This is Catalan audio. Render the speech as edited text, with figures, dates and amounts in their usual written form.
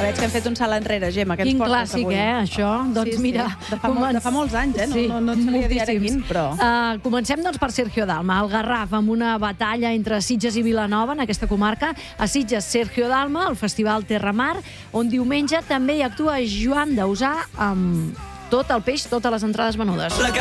veig que hem fet un salt enrere, Gemma. Què ens Quin portes clàssic, avui? això? Doncs Sí. mira... De fa molts anys, No et sabria dir ara quin, però... Comencem, doncs, per Sergio Dalma, el Garraf, amb una batalla entre Sitges i Vilanova, en aquesta comarca. A Sitges, Sergio Dalma, al Festival Terramar, on diumenge també hi actua Joan Dausà amb tot el peix, totes les entrades venudes.